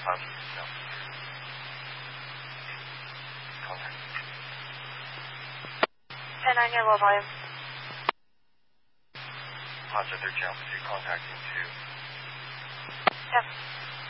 No. Contact. 10-9, low volume. Positive 13 altitude, contacting 2. Yep.